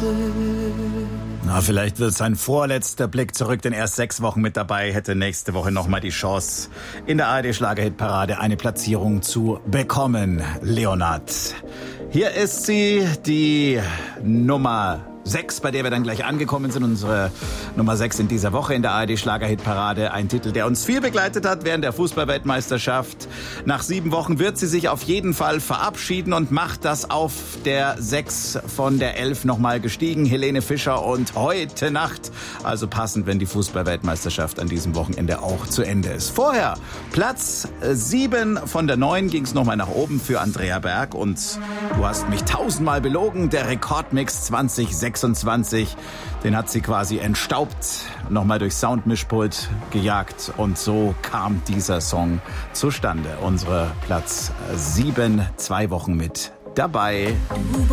Na, vielleicht wird es sein vorletzter Blick zurück, denn erst 6 Wochen mit dabei, hätte nächste Woche nochmal die Chance, in der ARD-Schlagerhitparade eine Platzierung zu bekommen. Leonard. Hier ist sie, die Nummer 6, bei der wir dann gleich angekommen sind. Unsere Nummer 6 in dieser Woche in der ARD-Schlagerhitparade. Ein Titel, der uns viel begleitet hat während der Fußball-Weltmeisterschaft. Nach 7 Wochen wird sie sich auf jeden Fall verabschieden und macht das auf der 6 von der 11 nochmal gestiegen. Helene Fischer und Heute Nacht. Also passend, wenn die Fußball-Weltmeisterschaft an diesem Wochenende auch zu Ende ist. Vorher Platz 7 von der 9 ging es nochmal nach oben für Andrea Berg. Und du hast mich 1000-mal belogen. Der Rekordmix 2026. Den hat sie quasi entstaubt, nochmal durchs Soundmischpult gejagt und so kam dieser Song zustande. Unsere Platz 7, 2 Wochen mit dabei.